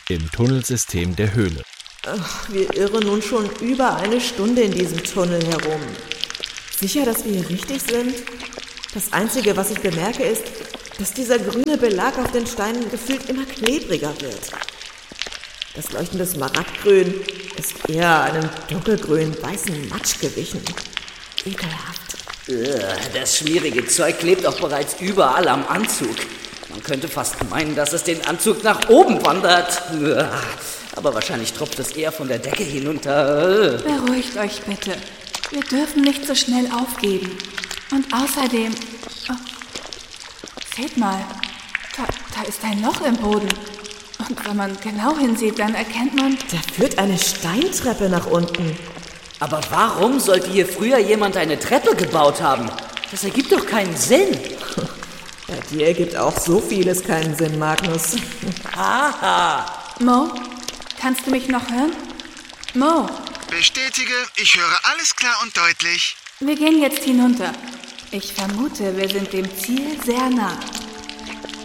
im Tunnelsystem der Höhle. Wir irren nun schon über eine Stunde in diesem Tunnel herum. Sicher, dass wir hier richtig sind? Das Einzige, was ich bemerke, ist, dass dieser grüne Belag auf den Steinen gefühlt immer klebriger wird. Das leuchtende Smaragdgrün ist eher einem dunkelgrünen, weißen Matsch gewichen. Ekelhaft. Das schmierige Zeug klebt doch bereits überall am Anzug. Man könnte fast meinen, dass es den Anzug nach oben wandert. Aber wahrscheinlich tropft es eher von der Decke hinunter. Beruhigt euch bitte. Wir dürfen nicht so schnell aufgeben. Und außerdem... Oh, seht mal, da ist ein Loch im Boden. Und wenn man genau hinsieht, dann erkennt man... Da führt eine Steintreppe nach unten. Aber warum sollte hier früher jemand eine Treppe gebaut haben? Das ergibt doch keinen Sinn. Bei dir ergibt auch so vieles keinen Sinn, Magnus. Haha. Mo, kannst du mich noch hören? Mo, Bestätige, ich höre alles klar und deutlich. wir gehen jetzt hinunter. Ich vermute, wir sind dem Ziel sehr nah.